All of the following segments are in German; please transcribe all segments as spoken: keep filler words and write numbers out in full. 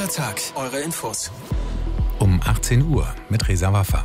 Tag, eure Infos. Um achtzehn Uhr mit Reza Waffa.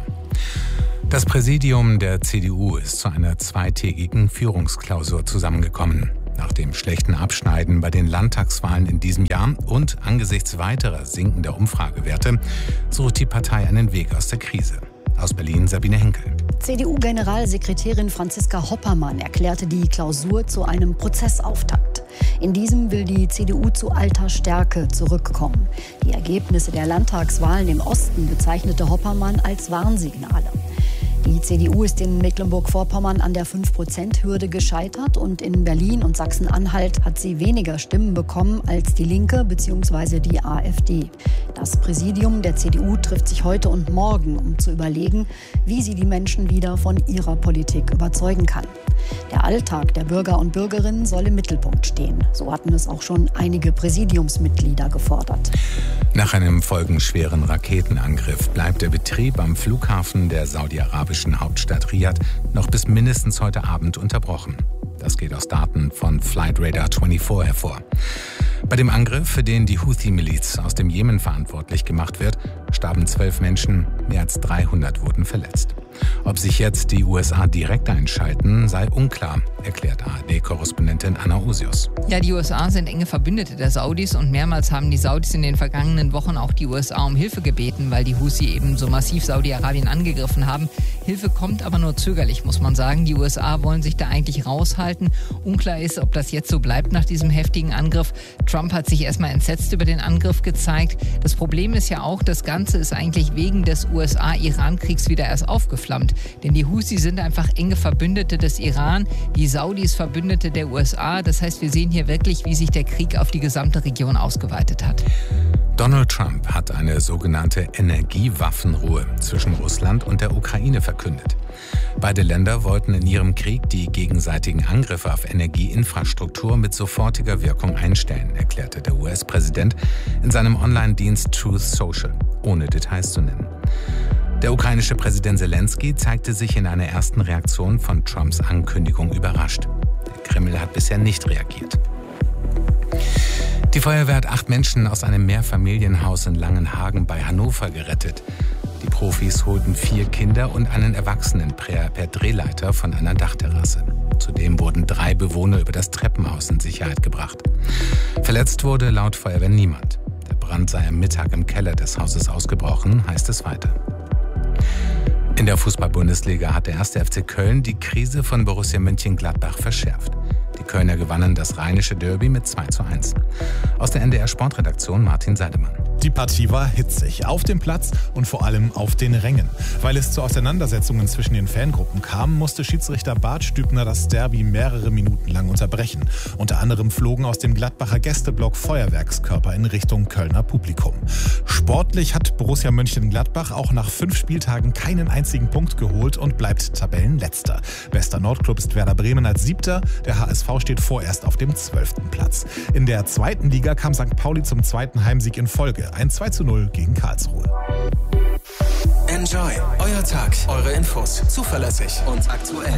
Das Präsidium der C D U ist zu einer zweitägigen Führungsklausur zusammengekommen. Nach dem schlechten Abschneiden bei den Landtagswahlen in diesem Jahr und angesichts weiterer sinkender Umfragewerte sucht die Partei einen Weg aus der Krise. Aus Berlin Sabine Henkel. C D U-Generalsekretärin Franziska Hoppermann erklärte die Klausur zu einem Prozessauftakt. In diesem will die C D U zu alter Stärke zurückkommen. Die Ergebnisse der Landtagswahlen im Osten bezeichnete Hoppermann als Warnsignale. Die C D U ist in Mecklenburg-Vorpommern an der fünf Prozent Hürde gescheitert und in Berlin und Sachsen-Anhalt hat sie weniger Stimmen bekommen als die Linke bzw. die AfD. Das Präsidium der C D U trifft sich heute und morgen, um zu überlegen, wie sie die Menschen wieder von ihrer Politik überzeugen kann. Der Alltag der Bürger und Bürgerinnen soll im Mittelpunkt stehen. So hatten es auch schon einige Präsidiumsmitglieder gefordert. Nach einem folgenschweren Raketenangriff bleibt der Betrieb am Flughafen der saudi-arabischen Hauptstadt Riad noch bis mindestens heute Abend unterbrochen. Das geht aus Daten von Flightradar vierundzwanzig hervor. Bei dem Angriff, für den die Houthi-Miliz aus dem Jemen verantwortlich gemacht wird, starben zwölf Menschen, mehr als dreihundert wurden verletzt. Ob sich jetzt die U S A direkt einschalten, sei unklar, erklärt A R D-Korrespondentin Anna Osius. Ja, die U S A sind enge Verbündete der Saudis und mehrmals haben die Saudis in den vergangenen Wochen auch die U S A um Hilfe gebeten, weil die Houthi eben so massiv Saudi-Arabien angegriffen haben. Hilfe kommt aber nur zögerlich, muss man sagen. Die U S A wollen sich da eigentlich raushalten. Unklar ist, ob das jetzt so bleibt nach diesem heftigen Angriff. Trump hat sich erstmal entsetzt über den Angriff gezeigt. Das Problem ist ja auch, das Ganze ist eigentlich wegen des U S A-Iran-Kriegs wieder erst aufgeflammt. Denn die Houthi sind einfach enge Verbündete des Iran, die Saudis Verbündete der U S A. Das heißt, wir sehen hier wirklich, wie sich der Krieg auf die gesamte Region ausgeweitet hat. Donald Trump hat eine sogenannte Energiewaffenruhe zwischen Russland und der Ukraine verkündet. Beide Länder wollten in ihrem Krieg die gegenseitigen Angriffe auf Energieinfrastruktur mit sofortiger Wirkung einstellen, erklärte der U S-Präsident in seinem Online-Dienst Truth Social, ohne Details zu nennen. Der ukrainische Präsident Zelensky zeigte sich in einer ersten Reaktion von Trumps Ankündigung überrascht. Der Kreml hat bisher nicht reagiert. Die Feuerwehr hat acht Menschen aus einem Mehrfamilienhaus in Langenhagen bei Hannover gerettet. Die Profis holten vier Kinder und einen Erwachsenen per, per Drehleiter von einer Dachterrasse. Zudem wurden drei Bewohner über das Treppenhaus in Sicherheit gebracht. Verletzt wurde laut Feuerwehr niemand. Der Brand sei am Mittag im Keller des Hauses ausgebrochen, heißt es weiter. In der Fußball-Bundesliga hat der erste F C Köln die Krise von Borussia Mönchengladbach verschärft. Die Kölner gewannen das rheinische Derby mit zwei zu eins. Aus der N D R-Sportredaktion Martin Seidemann. Die Partie war hitzig, auf dem Platz und vor allem auf den Rängen. Weil es zu Auseinandersetzungen zwischen den Fangruppen kam, musste Schiedsrichter Bart Stübner das Derby mehrere Minuten lang unterbrechen. Unter anderem flogen aus dem Gladbacher Gästeblock Feuerwerkskörper in Richtung Kölner Publikum. Sportlich hat Borussia Mönchengladbach auch nach fünf Spieltagen keinen einzigen Punkt geholt und bleibt Tabellenletzter. Bester Nordclub ist Werder Bremen als Siebter, der H S V steht vorerst auf dem zwölften Platz. In der zweiten Liga kam Sankt Pauli zum zweiten Heimsieg in Folge. Ein zwei zu null gegen Karlsruhe. Enjoy. Euer Tag. Eure Infos. Zuverlässig und aktuell.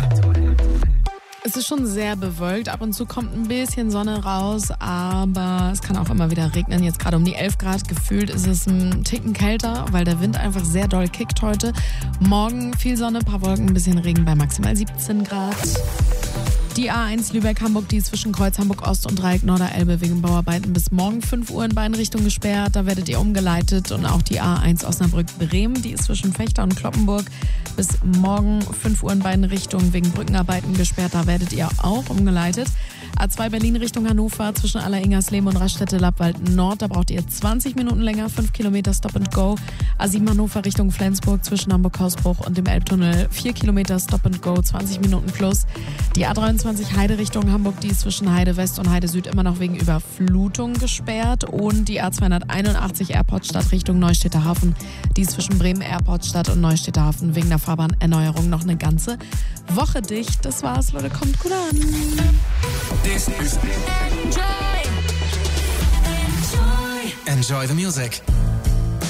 Es ist schon sehr bewölkt. Ab und zu kommt ein bisschen Sonne raus, aber es kann auch immer wieder regnen. Jetzt gerade um die elf Grad. Gefühlt ist es ein Ticken kälter, weil der Wind einfach sehr doll kickt heute. Morgen viel Sonne, ein paar Wolken, ein bisschen Regen bei maximal siebzehn Grad. Die A eins Lübeck-Hamburg, die ist zwischen Kreuz Hamburg-Ost und Dreieck Norderelbe wegen Bauarbeiten bis morgen fünf Uhr in beiden Richtungen gesperrt. Da werdet ihr umgeleitet. Und auch die A eins Osnabrück-Bremen, die ist zwischen Fechter und Cloppenburg bis morgen fünf Uhr in beiden Richtungen wegen Brückenarbeiten gesperrt. Da werdet ihr auch umgeleitet. A zwei Berlin Richtung Hannover zwischen Alleringersleben und Raststätte-Lappwald Nord. Da braucht ihr zwanzig Minuten länger, fünf Kilometer Stop and Go. A sieben Hannover Richtung Flensburg zwischen Hamburg-Hausbruch und dem Elbtunnel. vier Kilometer Stop and Go, zwanzig Minuten plus. Die A dreiundzwanzig Heide Richtung Hamburg, die ist zwischen Heide West und Heide Süd immer noch wegen Überflutung gesperrt. Und die A zweihunderteinundachtzig Airportstadt Richtung Neustädter Hafen, die ist zwischen Bremen Airportstadt und Neustädter Hafen wegen der Fahrbahnerneuerung noch eine ganze Woche dicht. Das war's, Leute, kommt gut an. This is Enjoy. Enjoy. Enjoy the music.